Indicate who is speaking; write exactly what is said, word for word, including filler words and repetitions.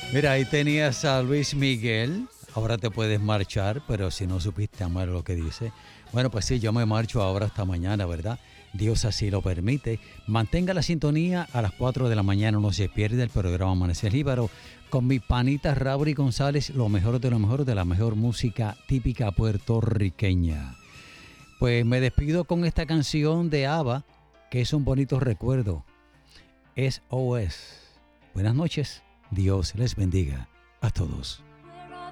Speaker 1: Mira, ahí tenías a Luis Miguel. Ahora te puedes marchar, pero si no supiste amar lo que dice. Bueno, pues sí, yo me marcho ahora hasta mañana, ¿verdad? Dios así lo permite. Mantenga la sintonía a las cuatro de la mañana. No se pierde el programa Amanecer Jíbaro con mi panita Raúl González, lo mejor de lo mejor de la mejor música típica puertorriqueña. Pues me despido con esta canción de ABBA, que es un bonito recuerdo. S O S. Buenas noches. Dios les bendiga a todos.